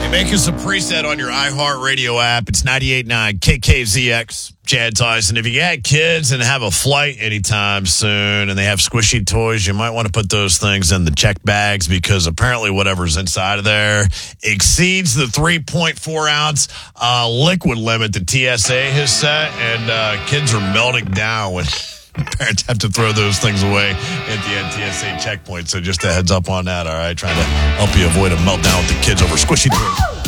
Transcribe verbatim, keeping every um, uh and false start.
Make us a preset on your iHeartRadio app. It's ninety-eight point nine K K Z X. Chad Tyson. If you got kids and have a flight anytime soon and they have squishy toys, you might want to put those things in the check bags because apparently whatever's inside of there exceeds the three point four ounce uh, liquid limit the T S A has set, and uh, kids are melting down when parents have to throw those things away at the N T S A checkpoint. So just a heads up on that, all right? Trying to help you avoid a meltdown with the kids over squishy toys.